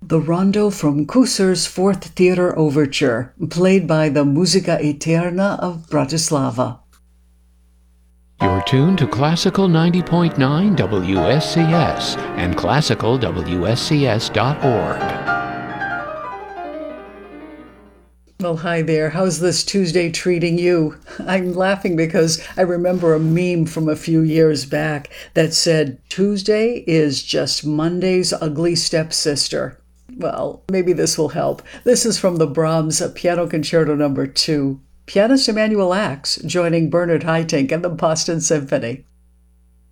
the rondo from Kuser's Fourth Theater Overture, played by the Musica Eterna of Bratislava. You're tuned to Classical 90.9 WSCS and classicalwscs.org. Well, hi there. How's this Tuesday treating you? I'm laughing because I remember a meme from a few years back that said, Tuesday is just Monday's ugly stepsister. Well, maybe this will help. This is from the Brahms Piano Concerto No. 2. Pianist Emanuel Ax joining Bernard Haitink and the Boston Symphony.